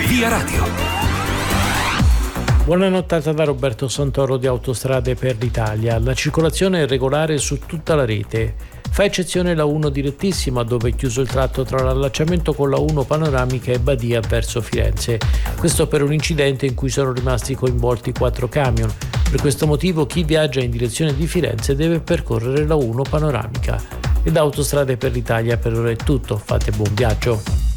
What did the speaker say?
Via Radio. Buona nottata da Roberto Santoro di Autostrade per l'Italia. La circolazione è regolare su tutta la rete. Fa eccezione la 1 direttissima, dove è chiuso il tratto tra l'allacciamento con la 1 panoramica e Badia verso Firenze. Questo per un incidente in cui sono rimasti coinvolti 4 camion. Per questo motivo chi viaggia in direzione di Firenze deve percorrere la 1 panoramica. E da Autostrade per l'Italia per ora è tutto. Fate buon viaggio.